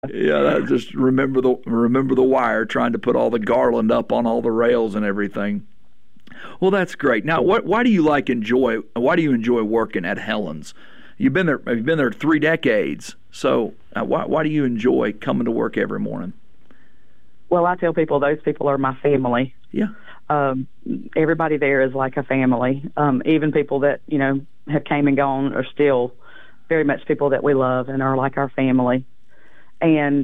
Yeah, that just remember the wire trying to put all the garland up on all the rails and everything. Well, that's great. Now, why do you why do you enjoy working at Helen's? You've been there 3 decades. So why do you enjoy coming to work every morning? Well, I tell people those people are my family. Yeah. Everybody there is like a family. Even people that, have came and gone are still very much people that we love and are like our family. And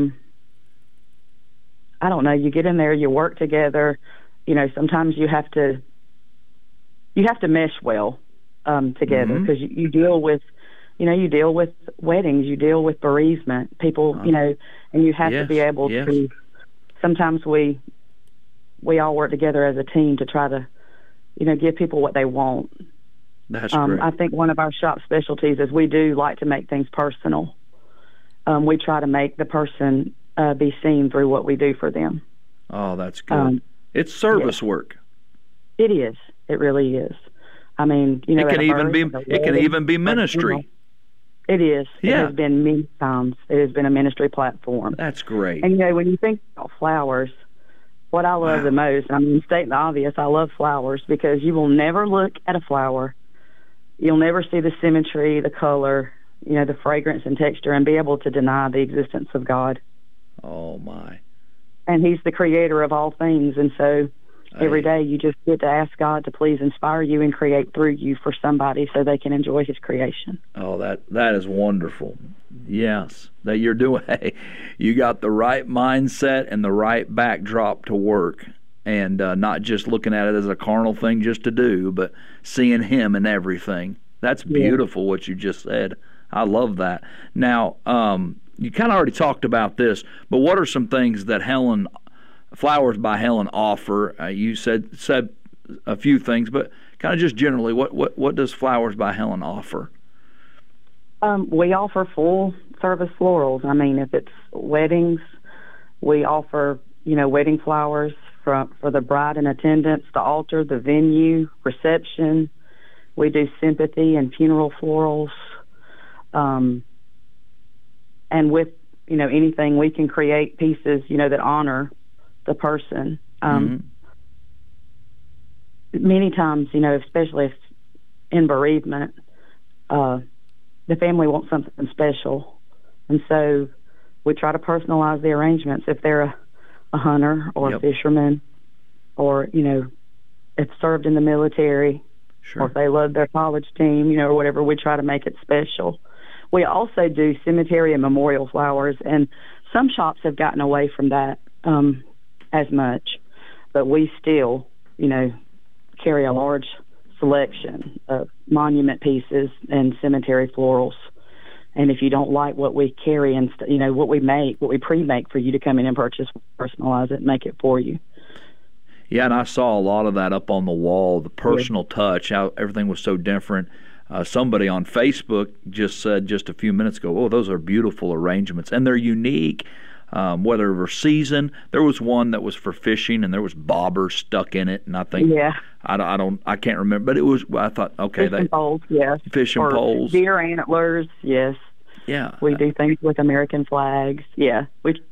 I don't know, you get in there, you work together. Sometimes you have to mesh well together, because you deal with, you deal with weddings, you deal with bereavement, people, and you have to be able to. Sometimes we all work together as a team to try to, give people what they want. That's great. I think one of our shop specialties is we do like to make things personal. We try to make the person be seen through what we do for them. Oh, that's good. It's service work. It is. It really is. I mean, it can even be ministry. It is. Yeah. It has been many times. It has been a ministry platform. That's great. And when you think about flowers, what I love the most, stating the obvious, I love flowers because you will never look at a flower. You'll never see the symmetry, the color, the fragrance and texture, and be able to deny the existence of God. Oh, my. And He's the creator of all things. And so every day you just get to ask God to please inspire you and create through you for somebody so they can enjoy His creation. Oh, that is wonderful. Yes, that you're doing. Hey, you got the right mindset and the right backdrop to work, and not just looking at it as a carnal thing just to do, but seeing Him in everything. That's beautiful what you just said. I love that. Now, you kind of already talked about this, but what are some things that Flowers by Helen offer? You said a few things, but kind of just generally, what does Flowers by Helen offer? We offer full service florals. If it's weddings, we offer wedding flowers for the bride in attendance, the altar, the venue, reception. We do sympathy and funeral florals. And with, anything, we can create pieces, that honor the person. Many times, especially if in bereavement, the family wants something special. And so we try to personalize the arrangements. If they're a hunter or a fisherman, or, if served in the military, or if they love their college team, or whatever, we try to make it special. We also do cemetery and memorial flowers, and some shops have gotten away from that as much, but we still, carry a large selection of monument pieces and cemetery florals. And if you don't like what we carry and what we pre-make for you to come in and purchase, personalize it, and make it for you. Yeah, and I saw a lot of that up on the wall, the personal touch, how everything was so different. Somebody on Facebook just said just a few minutes ago, those are beautiful arrangements, and they're unique, whether they're season. There was one that was for fishing, and there was bobbers stuck in it, and I think I can't remember, but it was. I thought, okay, fishing poles, yes, fishing poles, deer antlers, yes, yeah. We do things with American flags, that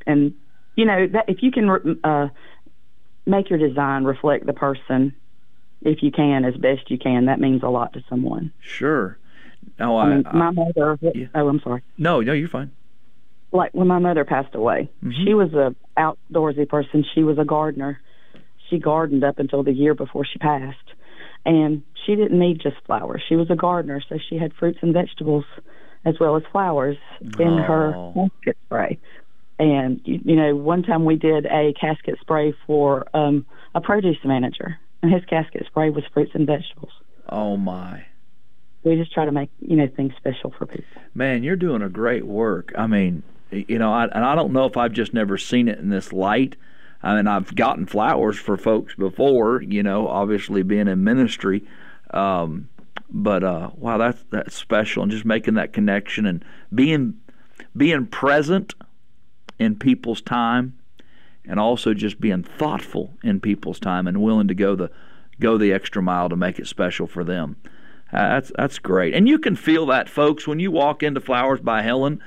if you can make your design reflect the person. If you can, as best you can, that means a lot to someone. Sure. No, my mother. Yeah. Oh, I'm sorry. No, you're fine. Like when my mother passed away, she was a outdoorsy person. She was a gardener. She gardened up until the year before she passed, and she didn't need just flowers. She was a gardener, so she had fruits and vegetables as well as flowers in her casket spray. And one time we did a casket spray for a produce manager. And his casket spray was fruits and vegetables. Oh, my. We just try to make, things special for people. Man, you're doing a great work. I don't know if I've just never seen it in this light. I've gotten flowers for folks before, obviously being in ministry. But wow, that's special. And just making that connection and being present in people's time. And also just being thoughtful in people's time and willing to go the extra mile to make it special for them. That's great. And you can feel that, folks, when you walk into Flowers by Helen.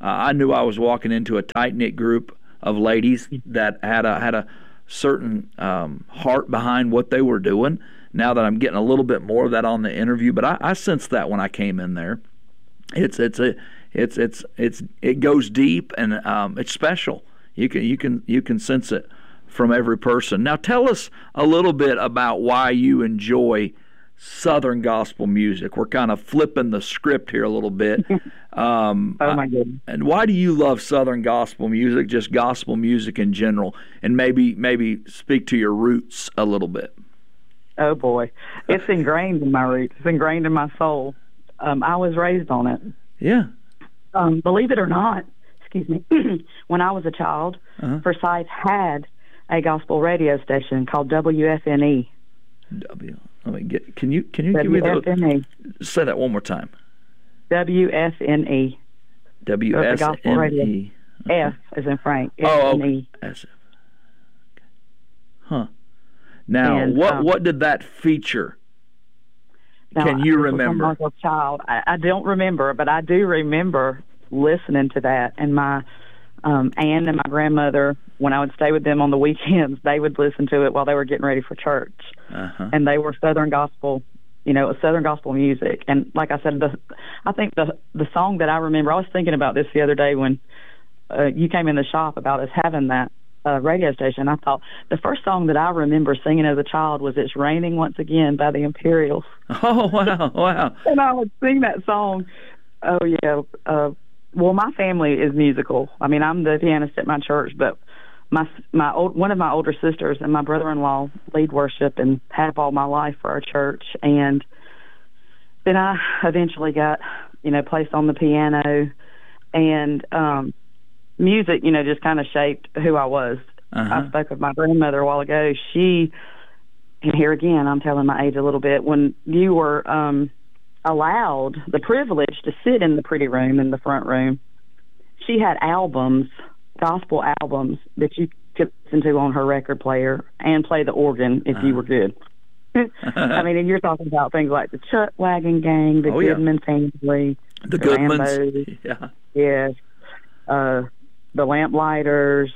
I knew I was walking into a tight-knit group of ladies that had a certain heart behind what they were doing. Now that I'm getting a little bit more of that on the interview, but I sensed that when I came in there. It goes deep, and it's special. You can sense it from every person. Now tell us a little bit about why you enjoy Southern gospel music. We're kind of flipping the script here a little bit. Oh my goodness! And why do you love Southern gospel music? Just gospel music in general, and maybe speak to your roots a little bit. Oh boy, it's ingrained in my roots. It's ingrained in my soul. I was raised on it. Yeah. Believe it or not, excuse me, when I was a child, Forsyth had a gospel radio station called WFNE. Can you give me the? Say that one more time. WFNE. WFNE. F as in Frank. Okay. SF. Huh. Now, and, what did that feature? Now, can you remember? As a child, I don't remember, but I do remember listening to that. And my aunt and my grandmother, when I would stay with them on the weekends, they would listen to it while they were getting ready for church. And they were Southern gospel, Southern gospel music. And like I said, I think the song that I remember, I was thinking about this the other day when you came in the shop about us having that radio station. I thought the first song that I remember singing as a child was "It's Raining Once Again" by the Imperials. Oh, wow. And I would sing that song. Oh, yeah. Well, my family is musical. I mean, I'm the pianist at my church, but one of my older sisters and my brother-in-law lead worship and have all my life for our church. And then I eventually got, placed on the piano, and music, just kind of shaped who I was. I spoke of my grandmother a while ago. She, and here again, I'm telling my age a little bit, when you were allowed the privilege to sit in the pretty room, in the front room, she had albums, gospel albums, that you could listen to on her record player and play the organ if you were good. I mean, and you're talking about things like the Chuck Wagon Gang, the Goodman family, the Goodmans, yeah, yes, the Lamplighters,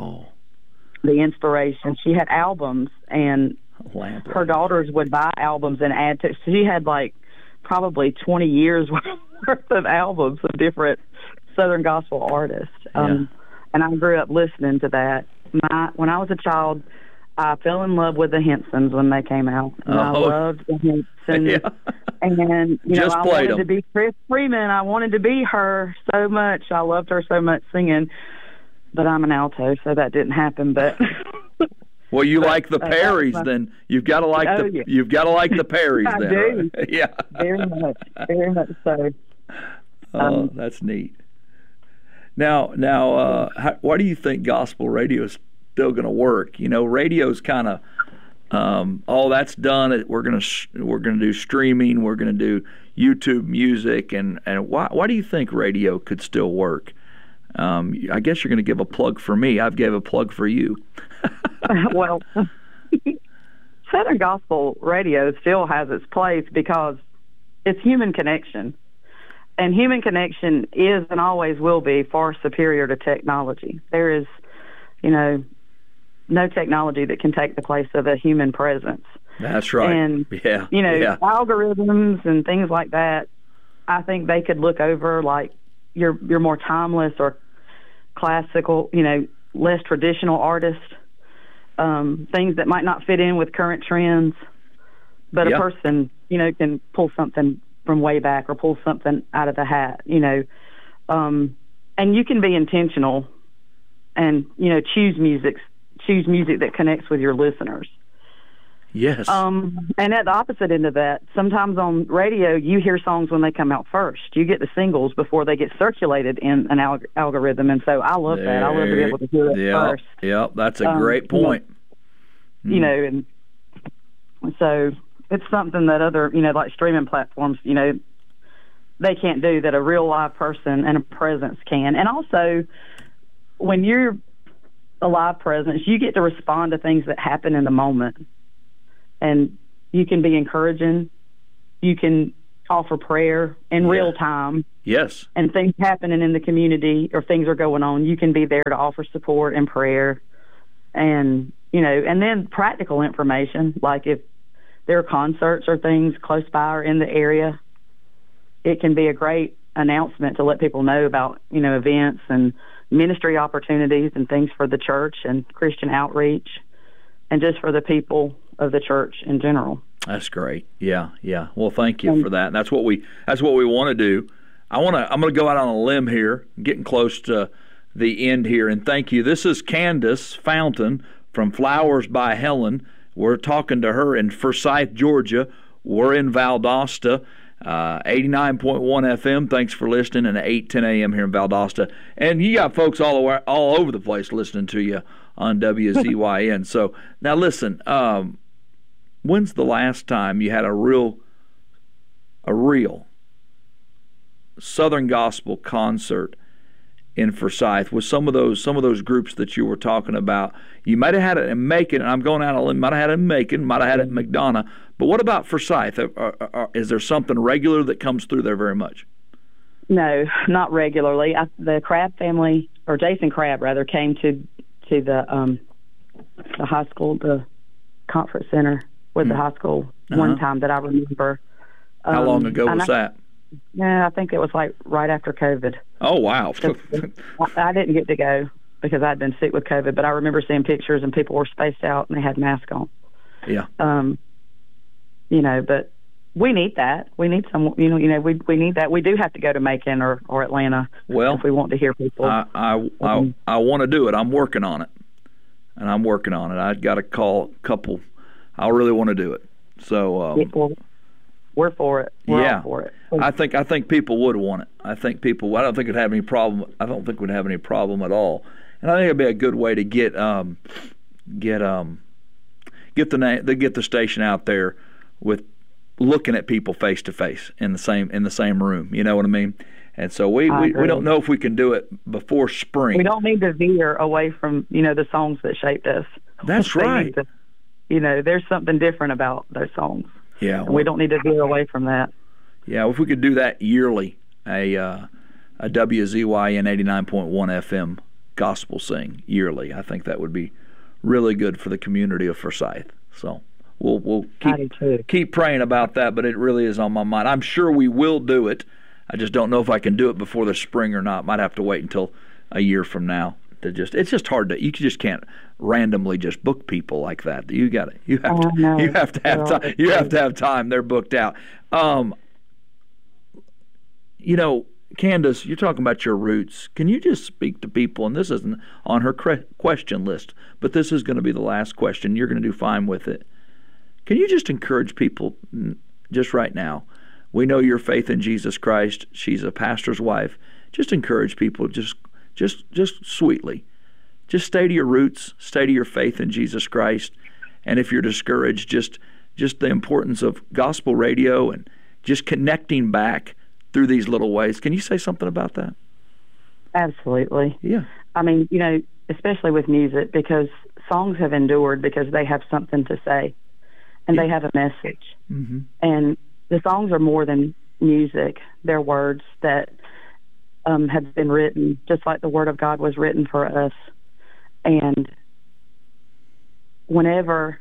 the Inspiration. She had albums, and her daughters would buy albums and add to. So she had probably 20 years worth of albums of different Southern gospel artists. And I grew up listening to that. When I was a child, I fell in love with the Hensons when they came out. And I loved the Hensons. Yeah. And, I wanted to be Chris Freeman. I wanted to be her so much. I loved her so much singing. But I'm an alto, so that didn't happen. But well, you like the Perrys, then you've got to like you've got to like the Perrys. I then, do. Right? Yeah, very much so. Oh, that's neat. Now, why do you think gospel radio is still going to work? Radio's kind of that's done. We're going to do streaming. We're going to do YouTube music, and why do you think radio could still work? I guess you're going to give a plug for me. I've gave a plug for you. Well, Southern gospel radio still has its place because it's human connection. And human connection is and always will be far superior to technology. There is, no technology that can take the place of a human presence. That's right. And, algorithms and things like that, I think they could look over your more timeless or classical, less traditional artists, things that might not fit in with current trends. But a person, can pull something from way back or pull something out of the hat, and you can be intentional and, choose music that connects with your listeners. Yes. And at the opposite end of that, sometimes on radio, you hear songs when they come out first. You get the singles before they get circulated in an algorithm. And so I love that. I love to be able to hear it first. Yeah, that's a great point. And so it's something that other, like streaming platforms, they can't do that a real live person and a presence can. And also, when you're a live presence, you get to respond to things that happen in the moment. And you can be encouraging. You can offer prayer in real time. Yes. And things happening in the community or things are going on, you can be there to offer support and prayer. And, and then practical information, like if there are concerts or things close by or in the area, it can be a great announcement to let people know about, events and ministry opportunities and things for the church and Christian outreach and just for the people of the church in general. That's great. Yeah. Well, thank you for that. And that's what we want to do. I'm going to go out on a limb here, getting close to the end here, and thank you. This is Candace Fountain from Flowers by Helen. We're talking to her in Forsyth, Georgia. We're in Valdosta, 89.1 FM. Thanks for listening, and 8:10 a.m. here in Valdosta. And you got folks all over the place listening to you on WZYN. So now listen, when's the last time you had a real Southern Gospel concert in Forsyth with some of those groups that you were talking about? You might have had it in Macon, and I'm going out on a limb, might have had it in Macon, might have had it in McDonough, but what about Forsyth? Is there something regular that comes through there very much? No, not regularly. The Crabb family, or Jason Crabb rather, came to the high school, the conference center with the high school one time that I remember. How long ago was that? Yeah, I think it was like right after COVID. Oh, wow. I didn't get to go because I'd been sick with COVID, but I remember seeing pictures and people were spaced out and they had masks on. Yeah. But we need that. We need some, we need that. We do have to go to Macon or Atlanta if we want to hear people. I want to do it. I'm working on it. I've got to call a couple. I really want to do it. So we're for it. We're all for it. I think people would want it. I don't think it'd have any problem. I don't think we'd have any problem at all. And I think it'd be a good way to get the station out there with looking at people face to face in the same room. You know what I mean? And so we don't know if we can do it before spring. We don't need to veer away from the songs that shaped us. That's right. There's something different about those songs. Yeah, and we don't need to veer away from that. Yeah, if we could do that yearly, a WZYN 89.1 FM gospel sing yearly, I think that would be really good for the community of Forsyth. So we'll keep praying about that, but it really is on my mind. I'm sure we will do it. I just don't know if I can do it before the spring or not. Might have to wait until a year from now. It's just hard to. You just can't randomly just book people like that. You have to have time. You have to have time. They're booked out. Candace, you're talking about your roots. Can you just speak to people? And this isn't on her question list, but this is going to be the last question. You're going to do fine with it. Can you just encourage people just right now? We know your faith in Jesus Christ. She's a pastor's wife. Just encourage people. Just sweetly. Just stay to your roots, stay to your faith in Jesus Christ. And if you're discouraged, just the importance of gospel radio and just connecting back through these little ways. Can you say something about that? Absolutely. Yeah. I mean, especially with music, because songs have endured because they have something to say and they have a message. Mm-hmm. And the songs are more than music. They're words that have been written, just like the Word of God was written for us. And whenever,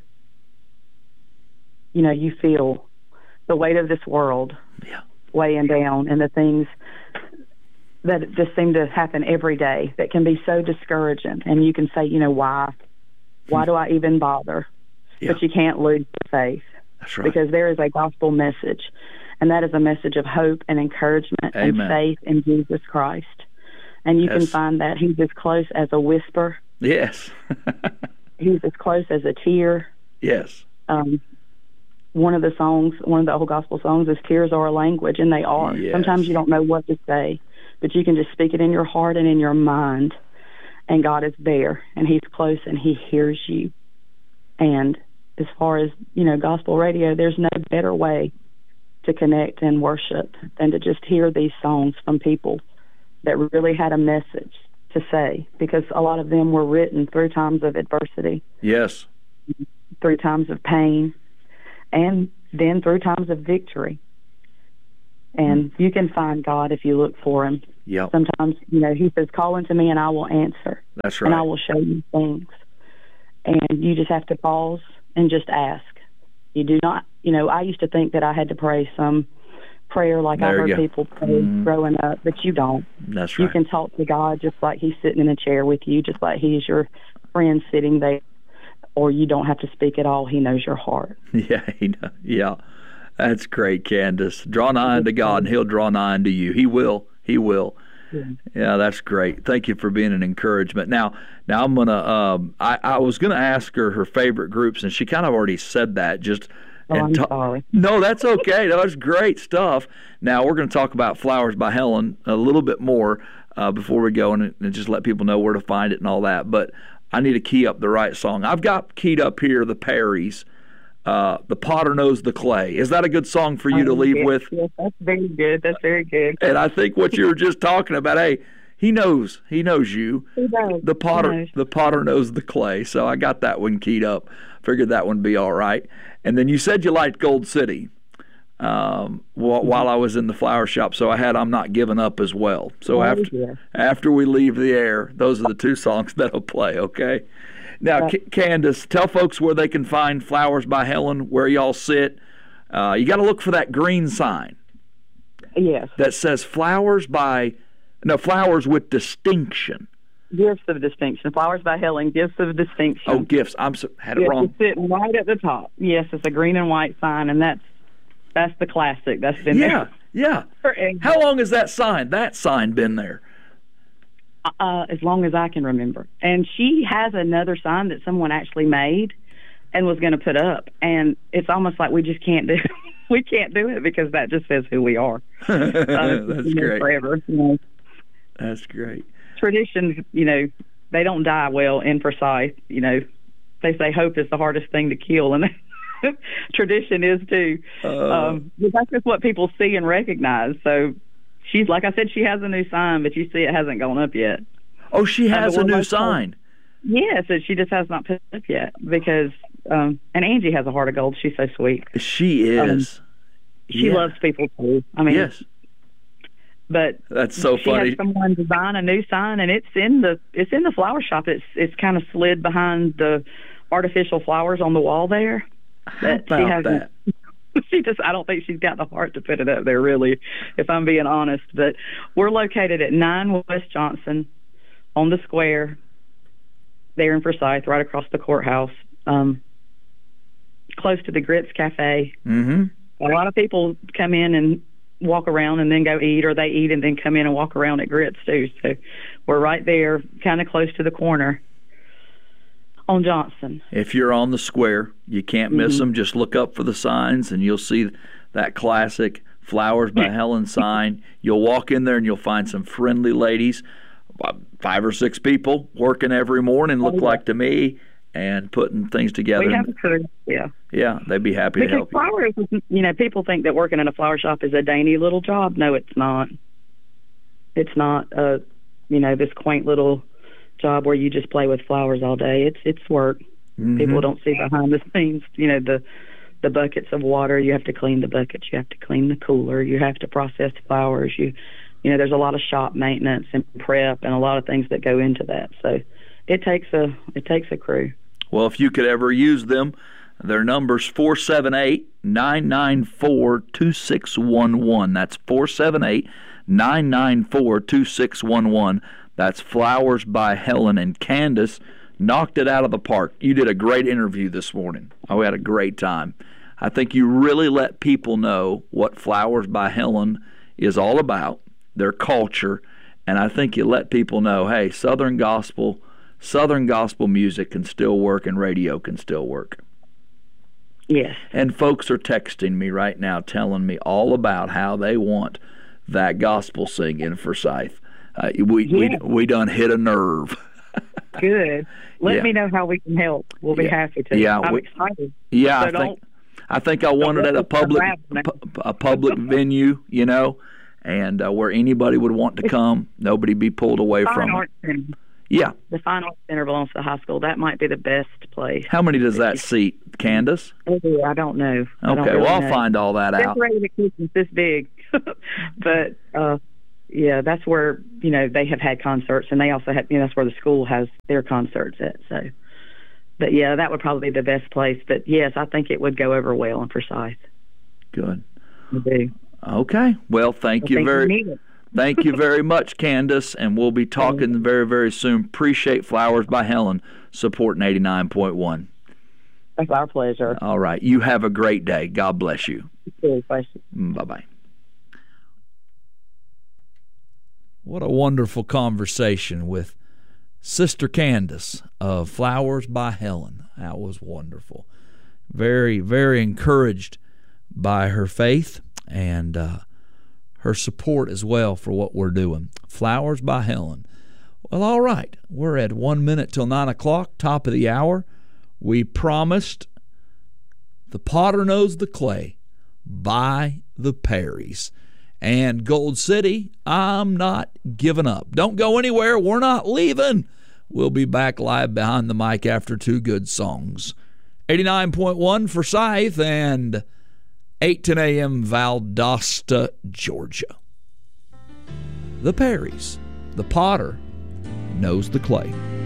you feel the weight of this world weighing down and the things that just seem to happen every day that can be so discouraging, and you can say, why do I even bother? Yeah. But you can't lose your faith. That's right. Because there is a gospel message, and that is a message of hope and encouragement Amen. and faith in Jesus Christ. And you can find that He's as close as a whisper. Yes. He's as close as a tear. Yes. One of the old gospel songs is "Tears Are a Language," and they are. Yes. Sometimes you don't know what to say, but you can just speak it in your heart and in your mind, and God is there, and He's close, and He hears you. And as far as, gospel radio, there's no better way to connect and worship than to just hear these songs from people that really had a message to say, because a lot of them were written through times of adversity. Yes. Through times of pain, and then through times of victory. And you can find God if you look for him. Yep. Sometimes, he says, call unto me and I will answer. That's right. And I will show you things. And you just have to pause and just ask. You do not, I used to think that I had to pray some prayer like I heard people pray growing up, but you don't. That's right. You can talk to God just like he's sitting in a chair with you, just like he's your friend sitting there, or you don't have to speak at all. He knows your heart. Yeah. That's great, Candace. Draw nigh unto God, and he'll draw nigh unto you. He will. Yeah, that's great. Thank you for being an encouragement. Now I'm gonna. I was gonna ask her favorite groups, and she kind of already said that. I'm sorry. No, that's okay. That's great stuff. Now we're going to talk about Flowers by Helen a little bit more before we go, and just let people know where to find it and all that. But I need to key up the right song. I've got keyed up here the Perrys. The Potter Knows the Clay. Is that a good song for you to leave with? Yes, that's very good. That's very good. And I think what you were just talking about, hey, he knows you. He does. The Potter knows the clay. So I got that one keyed up. Figured that one would be all right. And then you said you liked Gold City while I was in the flower shop. So I had I'm Not Giving Up as well. So after we leave the air, those are the two songs that'll play, okay? Now, Candace, tell folks where they can find Flowers by Helen, where y'all sit. You got to look for that green sign. Yes. That says Flowers with Distinction. Gifts of Distinction. Flowers by Helen, Gifts of Distinction. Oh, gifts. Had it wrong. It's sitting right at the top. Yes, it's a green and white sign, and that's the classic. That's been there. Yeah. How long has that sign been there? As long as I can remember. And she has another sign that someone actually made and was going to put up, and it's almost like we just can't do. We can't do it because that just says who we are. That's great. Forever. That's great. Traditions, they don't die well in Forsyth. They say hope is the hardest thing to kill, and tradition is too. But that's just what people see and recognize. So she's, like I said, she has a new sign, but you see it hasn't gone up yet. Oh, she has a new sign. Yes, she just has not put it up yet because, and Angie has a heart of gold. She's so sweet. She is. She loves people too. I mean, yes. But that's so funny. She had someone design a new sign, and it's in the flower shop. It's kind of slid behind the artificial flowers on the wall there. How about that? I don't think she's got the heart to put it up there, really, if I'm being honest. But we're located at 9 West Johnson on the square there in Forsyth, right across the courthouse, close to the Grits Cafe. Mm-hmm. A lot of people come in and walk around and then go eat, or they eat and then come in and walk around at Grits too. So we're right there, kind of close to the corner on Johnson. If you're on the square, you can't miss them. Just look up for the signs and you'll see that classic Flowers by Helen sign. You'll walk in there and you'll find some friendly ladies, 5 or 6 people working every morning, look like to me, and putting things together. We have a crew, yeah. Yeah, they'd be happy to help you. Flowers, people think that working in a flower shop is a dainty little job. No, it's not. It's not, this quaint little job where you just play with flowers all day. It's work. Mm-hmm. People don't see behind the scenes, the buckets of water. You have to clean the buckets. You have to clean the cooler. You have to process flowers. There's a lot of shop maintenance and prep and a lot of things that go into that. So it takes a crew. Well, if you could ever use them, their number's 478-994-2611. That's 478-994-2611. That's Flowers by Helen. And Candace knocked it out of the park. You did a great interview this morning. We had a great time. I think you really let people know what Flowers by Helen is all about, their culture, and I think you let people know, hey, Southern gospel music can still work and radio can still work. Yes. And folks are texting me right now telling me all about how they want that gospel sing in Forsyth. We done hit a nerve. Good. Let me know how we can help. We'll be happy to. Yeah, I'm excited. Yeah, so I think I want it at a public venue, and where anybody would want to come, nobody be pulled away from it. Yeah. The Fine Arts Center belongs to the high school. That might be the best place. How many does that seat, Candace? I don't know. Okay, I'll find all that out. Decorated kitchen's this big. But yeah, that's where, they have had concerts, and they also have, that's where the school has their concerts at. So, but yeah, that would probably be the best place. But yes, I think it would go over well in Forsyth. Good. I do. Okay. Well, thank you very much, Candace, and we'll be talking very, very soon. Appreciate Flowers by Helen supporting 89.1. It's our pleasure. All right. You have a great day. God bless you. Bye-bye. What a wonderful conversation with Sister Candace of Flowers by Helen. That was wonderful. Very, very encouraged by her faith and her support as well for what we're doing. Flowers by Helen. Well, all right. We're at 1 minute till 9 o'clock, top of the hour. We promised The Potter Knows the Clay by the Perrys. And Gold City, I'm not giving up. Don't go anywhere. We're not leaving. We'll be back live behind the mic after two good songs. 89.1 Forsyth and 8:10 a.m. Valdosta, Georgia. The Perrys, The Potter Knows the Clay.